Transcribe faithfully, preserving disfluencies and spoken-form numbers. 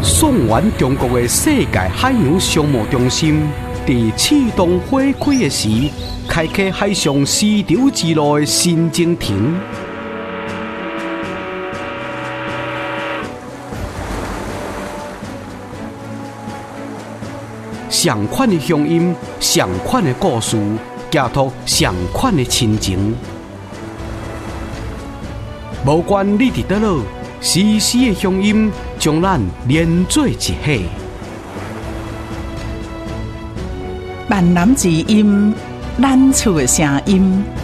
送完中国的世界海洋商贸中心，在启动火开的时，开启海上丝绸之路的新征程。上款的乡音，上款的故事，寄托上款的亲情。无管你伫倒落，丝丝的乡音将咱连做一起。 万南之音，咱厝的声音。